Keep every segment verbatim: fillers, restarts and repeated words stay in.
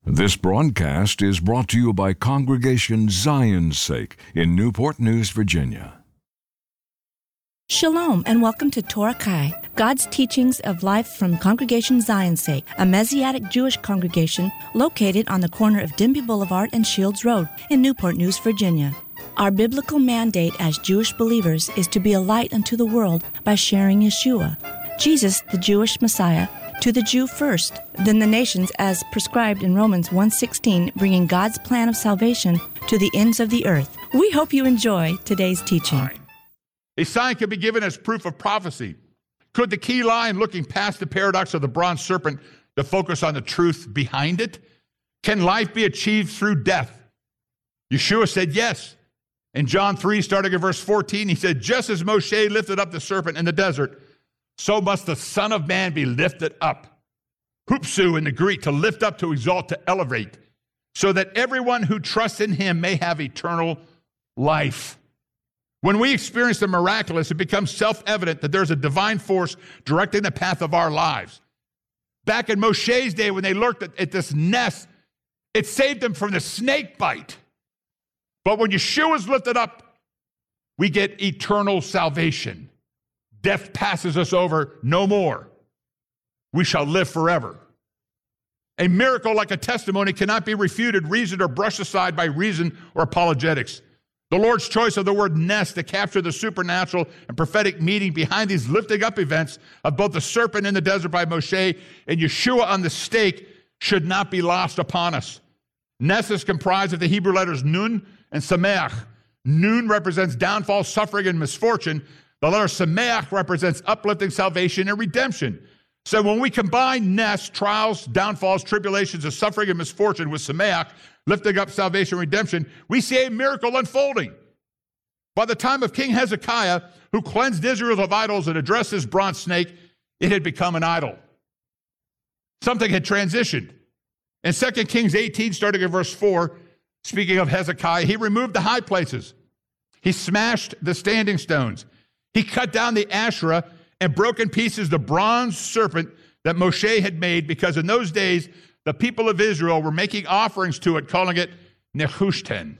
This broadcast is brought to you by Congregation Zion's Sake in Newport News, Virginia. Shalom and welcome to Torah Kai, God's teachings of life from Congregation Zion's Sake, a Messianic Jewish congregation located on the corner of Denby Boulevard and Shields Road in Newport News, Virginia. Our biblical mandate as Jewish believers is to be a light unto the world by sharing Yeshua, Jesus, the Jewish Messiah, to the Jew first, then the nations as prescribed in Romans one sixteen, bringing God's plan of salvation to the ends of the earth. We hope you enjoy today's teaching. A sign could be given as proof of prophecy. Could the key lie in looking past the paradox of the bronze serpent to focus on the truth behind it? Can life be achieved through death? Yeshua said yes. In John three, starting at verse fourteen, he said, just as Moshe lifted up the serpent in the desert, so must the Son of Man be lifted up. Hupsu in the Greek, to lift up, to exalt, to elevate, so that everyone who trusts in him may have eternal life. When we experience the miraculous, it becomes self-evident that there's a divine force directing the path of our lives. Back in Moshe's day, when they lurked at, at this nest, it saved them from the snake bite. But when Yeshua is lifted up, we get eternal salvation. Death passes us over no more. We shall live forever. A miracle like a testimony cannot be refuted, reasoned, or brushed aside by reason or apologetics. The Lord's choice of the word nest to capture the supernatural and prophetic meaning behind these lifting up events of both the serpent in the desert by Moshe and Yeshua on the stake should not be lost upon us. Nest is comprised of the Hebrew letters Nun and Sameach. Nun represents downfall, suffering, and misfortune. The letter Sameach represents uplifting, salvation, and redemption. So when we combine nest, trials, downfalls, tribulations, and suffering and misfortune with Sameach, lifting up salvation and redemption, we see a miracle unfolding. By the time of King Hezekiah, who cleansed Israel of idols and addressed his bronze snake, it had become an idol. Something had transitioned. In Second Kings eighteen, starting at verse four, speaking of Hezekiah, he removed the high places. He smashed the standing stones. He cut down the Asherah and broke in pieces the bronze serpent that Moshe had made, because in those days, the people of Israel were making offerings to it, calling it Nehushtan.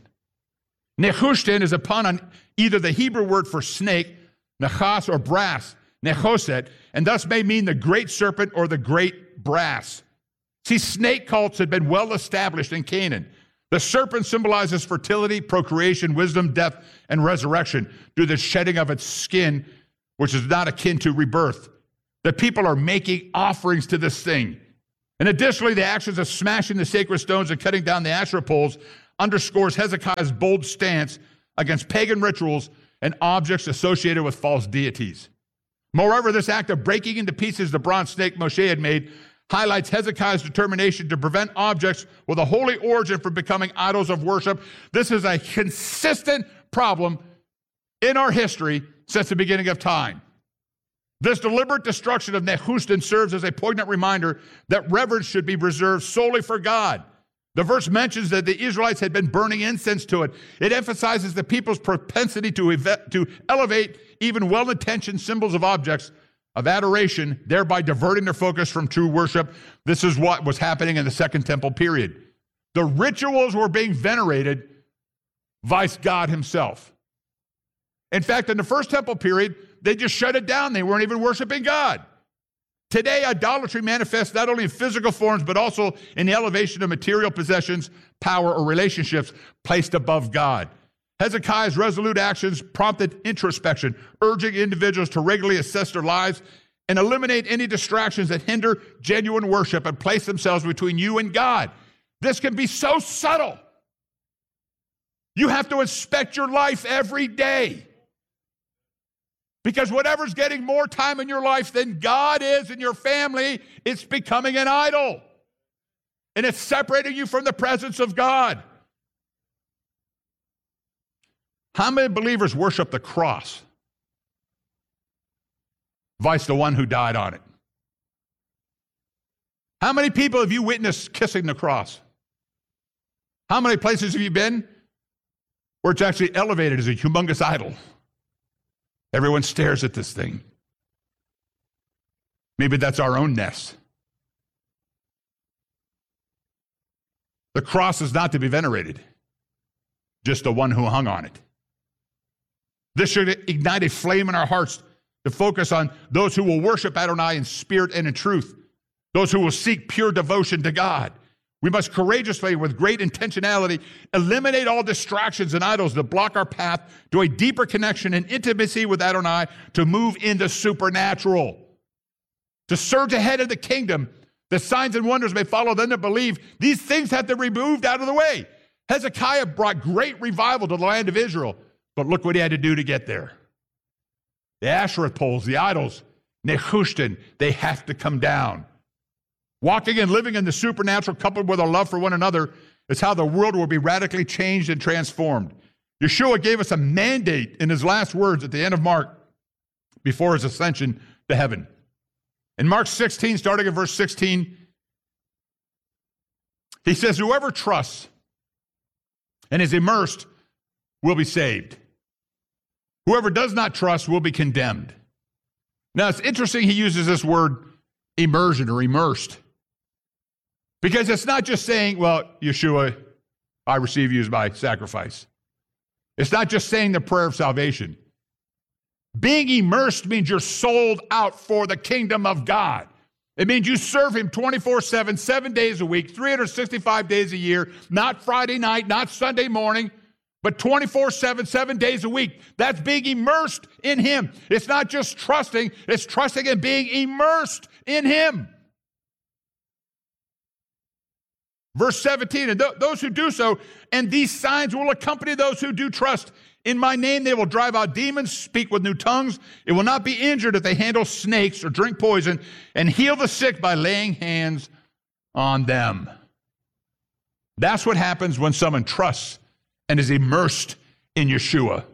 Nehushtan is a pun on either the Hebrew word for snake, Nechas, or brass, Nechoset, and thus may mean the great serpent or the great brass. See, snake cults had been well established in Canaan. The serpent symbolizes fertility, procreation, wisdom, death, and resurrection through the shedding of its skin, which is not akin to rebirth. The people are making offerings to this thing. And additionally, the actions of smashing the sacred stones and cutting down the Asherah poles underscores Hezekiah's bold stance against pagan rituals and objects associated with false deities. Moreover, this act of breaking into pieces the bronze snake Moshe had made highlights Hezekiah's determination to prevent objects with a holy origin from becoming idols of worship. This is a consistent problem in our history since the beginning of time. This deliberate destruction of Nehushtan serves as a poignant reminder that reverence should be reserved solely for God. The verse mentions that the Israelites had been burning incense to it. It emphasizes the people's propensity to, ev- to elevate even well-intentioned symbols of objects of adoration, thereby diverting their focus from true worship. This is what was happening in the Second Temple period. The rituals were being venerated vice God himself. In fact, in the First Temple period, they just shut it down. They weren't even worshiping God. Today, idolatry manifests not only in physical forms, but also in the elevation of material possessions, power, or relationships placed above God. Hezekiah's resolute actions prompted introspection, urging individuals to regularly assess their lives and eliminate any distractions that hinder genuine worship and place themselves between you and God. This can be so subtle. You have to inspect your life every day. Because whatever's getting more time in your life than God is in your family, it's becoming an idol. And it's separating you from the presence of God. How many believers worship the cross, vice the one who died on it? How many people have you witnessed kissing the cross? How many places have you been where it's actually elevated as a humongous idol? Everyone stares at this thing. Maybe that's our own nest. The cross is not to be venerated, just the one who hung on it. This should ignite a flame in our hearts to focus on those who will worship Adonai in spirit and in truth, those who will seek pure devotion to God. We must courageously, with great intentionality, eliminate all distractions and idols that block our path to a deeper connection and intimacy with Adonai, to move into supernatural, to surge ahead of the kingdom. The signs and wonders may follow them that believe. These things have to be removed out of the way. Hezekiah brought great revival to the land of Israel, but look what he had to do to get there. The Asherah poles, the idols, Nehushtan, they have to come down. Walking and living in the supernatural, coupled with our love for one another, is how the world will be radically changed and transformed. Yeshua gave us a mandate in his last words at the end of Mark before his ascension to heaven. In Mark sixteen, starting at verse sixteen, he says, whoever trusts and is immersed will be saved. Whoever does not trust will be condemned. Now, it's interesting he uses this word immersion or immersed, because it's not just saying, well, Yeshua, I receive you as my sacrifice. It's not just saying the prayer of salvation. Being immersed means you're sold out for the kingdom of God. It means you serve him twenty-four seven, seven days a week, three hundred sixty-five days a year, not Friday night, not Sunday morning, but twenty-four seven, seven days a week. That's being immersed in him. It's not just trusting, it's trusting and being immersed in him. Verse seventeen, and th- those who do so, and these signs will accompany those who do trust. In my name they will drive out demons, speak with new tongues. It will not be injured if they handle snakes or drink poison, and heal the sick by laying hands on them. That's what happens when someone trusts and is immersed in Yeshua.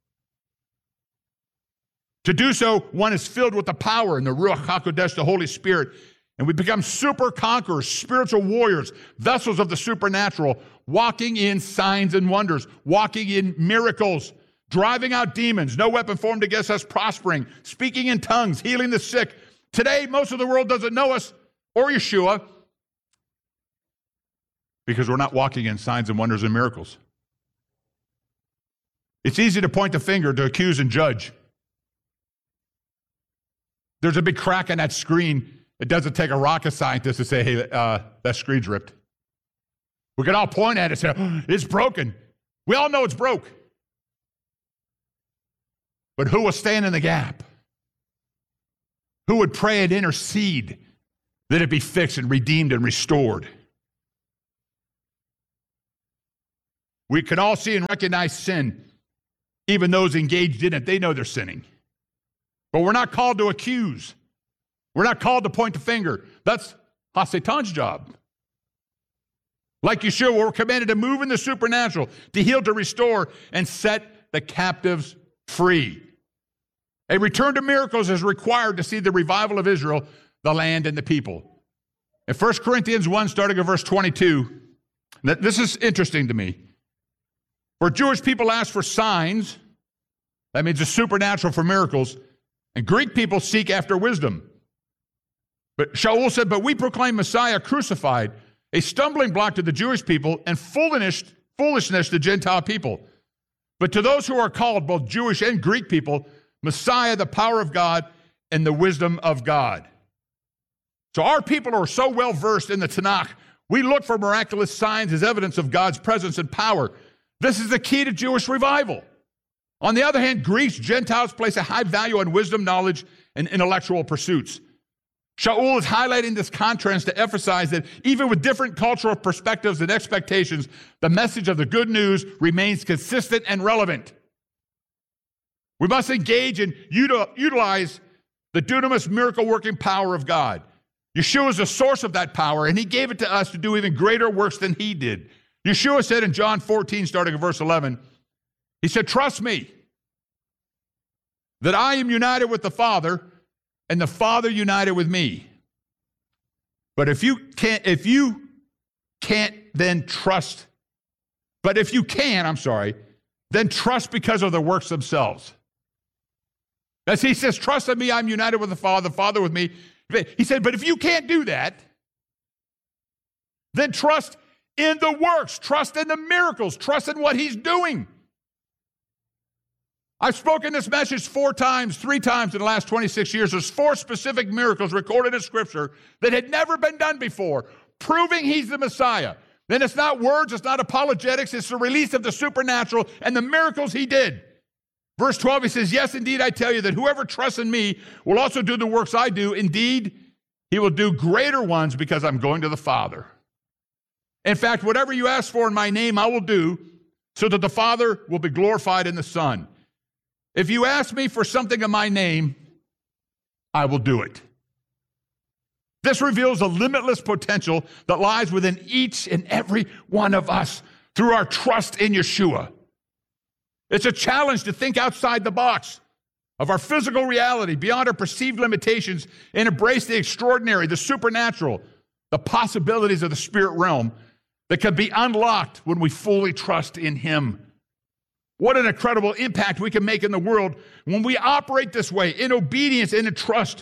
To do so, one is filled with the power and the Ruach HaKodesh, the Holy Spirit, and we become super conquerors, spiritual warriors, vessels of the supernatural, walking in signs and wonders, walking in miracles, driving out demons, no weapon formed against us prospering, speaking in tongues, healing the sick. Today, most of the world doesn't know us or Yeshua because we're not walking in signs and wonders and miracles. It's easy to point the finger, to accuse and judge. There's a big crack in that screen. It doesn't take a rocket scientist to say, hey, uh, that screen's ripped. We can all point at it and say, oh, it's broken. We all know it's broke. But who will stand in the gap? Who would pray and intercede that it be fixed and redeemed and restored? We can all see and recognize sin. Even those engaged in it, they know they're sinning. But we're not called to accuse. We're not called to point the finger. That's HaSatan's job. Like Yeshua, we're commanded to move in the supernatural, to heal, to restore, and set the captives free. A return to miracles is required to see the revival of Israel, the land, and the people. In First Corinthians one, starting at verse twenty-two, this is interesting to me. For Jewish people ask for signs, that means the supernatural for miracles, and Greek people seek after wisdom. But Shaul said, but we proclaim Messiah crucified, a stumbling block to the Jewish people and foolishness, foolishness to Gentile people. But to those who are called, both Jewish and Greek people, Messiah, the power of God and the wisdom of God. So our people are so well versed in the Tanakh, we look for miraculous signs as evidence of God's presence and power. This is the key to Jewish revival. On the other hand, Greeks, Gentiles place a high value on wisdom, knowledge, and intellectual pursuits. Shaul is highlighting this contrast to emphasize that even with different cultural perspectives and expectations, the message of the good news remains consistent and relevant. We must engage and util- utilize the dunamis miracle-working power of God. Yeshua is the source of that power, and he gave it to us to do even greater works than he did. Yeshua said in John fourteen, starting at verse eleven, he said, trust me that I am united with the Father, and the Father united with me. But if you can't, if you can't then trust, but if you can, I'm sorry, then trust because of the works themselves. As he says, trust in me, I'm united with the Father, the Father with me. He said, but if you can't do that, then trust in the works. Trust in the miracles. Trust in what he's doing. I've spoken this message four times, three times in the last twenty-six years. There's four specific miracles recorded in Scripture that had never been done before, proving he's the Messiah. Then it's not words, it's not apologetics, it's the release of the supernatural and the miracles he did. Verse twelve, he says, yes, indeed, I tell you that whoever trusts in me will also do the works I do. Indeed, he will do greater ones because I'm going to the Father. In fact, whatever you ask for in my name, I will do so that the Father will be glorified in the Son. If you ask me for something in my name, I will do it. This reveals the limitless potential that lies within each and every one of us through our trust in Yeshua. It's a challenge to think outside the box of our physical reality, beyond our perceived limitations, and embrace the extraordinary, the supernatural, the possibilities of the spirit realm that can be unlocked when we fully trust in him. What an incredible impact we can make in the world when we operate this way, in obedience and in trust,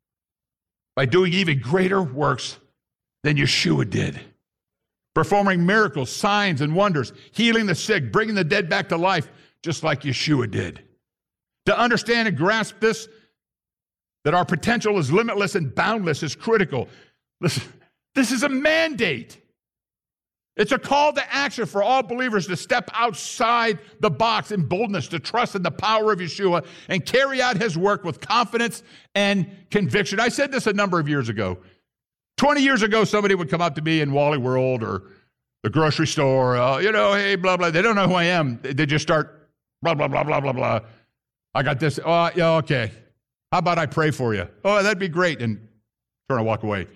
by doing even greater works than Yeshua did. Performing miracles, signs, and wonders, healing the sick, bringing the dead back to life, just like Yeshua did. To understand and grasp this, that our potential is limitless and boundless, is critical. Listen, this is a mandate. It's a call to action for all believers to step outside the box in boldness, to trust in the power of Yeshua and carry out his work with confidence and conviction. I said this a number of years ago. twenty years ago, somebody would come up to me in Wally World or the grocery store, uh, you know, hey, blah, blah. They don't know who I am. They just start blah, blah, blah, blah, blah, blah. I got this. Oh, yeah, okay. How about I pray for you? Oh, that'd be great. And turn and walk away.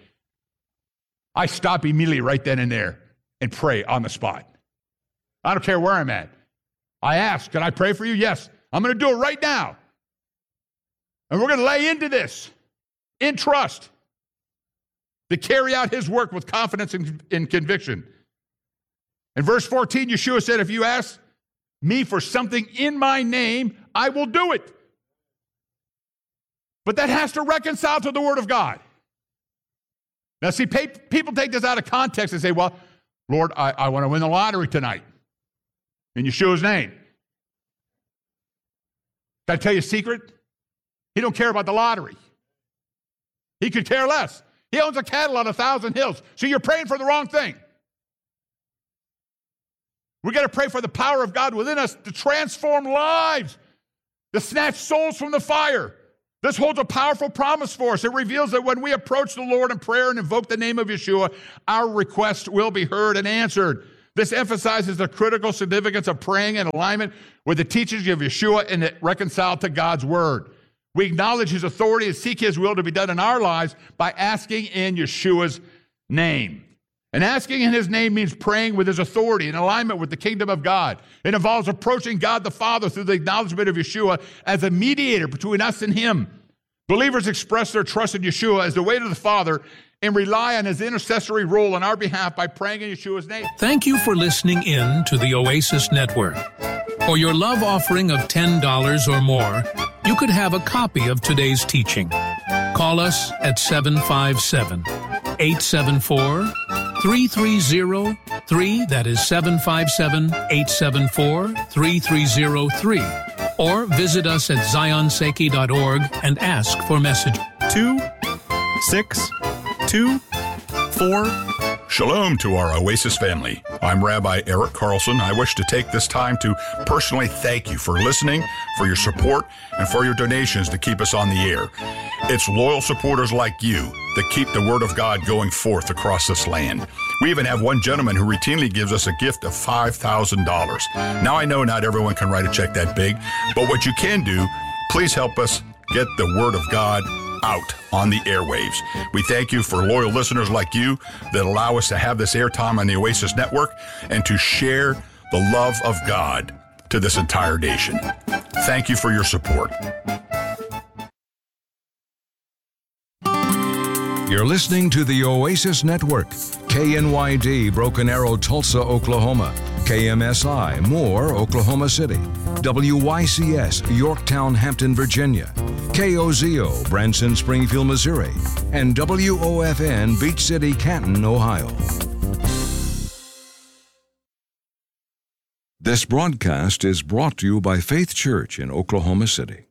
I stop immediately right then and there and pray on the spot. I don't care where I'm at. I ask, can I pray for you? Yes. I'm going to do it right now. And we're going to lay into this in trust to carry out his work with confidence and, and conviction. In verse fourteen, Yeshua said, if you ask me for something in my name, I will do it. But that has to reconcile to the Word of God. Now, see, pay, people take this out of context and say, well, Lord, I, I want to win the lottery tonight in Yeshua's name. Can I tell you a secret? He don't care about the lottery. He could care less. He owns a cattle on a thousand hills. So you're praying for the wrong thing. We got to pray for the power of God within us to transform lives, to snatch souls from the fire. This holds a powerful promise for us. It reveals that when we approach the Lord in prayer and invoke the name of Yeshua, our request will be heard and answered. This emphasizes the critical significance of praying in alignment with the teachings of Yeshua and reconciled to God's word. We acknowledge his authority and seek his will to be done in our lives by asking in Yeshua's name. And asking in his name means praying with his authority in alignment with the kingdom of God. It involves approaching God the Father through the acknowledgement of Yeshua as a mediator between us and him. Believers express their trust in Yeshua as the way to the Father and rely on his intercessory role on our behalf by praying in Yeshua's name. Thank you for listening in to the Oasis Network. For your love offering of ten dollars or more, you could have a copy of today's teaching. Call us at seven five seven, eight seven four, three three zero three. That is seven five seven, eight seven four, three three zero three. Or visit us at zion seiki dot org and ask for message. Two, six, two, four. Shalom to our Oasis family. I'm Rabbi Eric Carlson. I wish to take this time to personally thank you for listening, for your support, and for your donations to keep us on the air. It's loyal supporters like you that keep the Word of God going forth across this land. We even have one gentleman who routinely gives us a gift of five thousand dollars. Now, I know not everyone can write a check that big, but what you can do, please help us get the Word of God out on the airwaves. We thank you for loyal listeners like you that allow us to have this airtime on the Oasis Network and to share the love of God to this entire nation. Thank you for your support. You're listening to the Oasis Network, K N Y D, Broken Arrow, Tulsa, Oklahoma, K M S I, Moore, Oklahoma City, W Y C S, Yorktown, Hampton, Virginia, K O Z O, Branson, Springfield, Missouri, and W O F N, Beach City, Canton, Ohio. This broadcast is brought to you by Faith Church in Oklahoma City.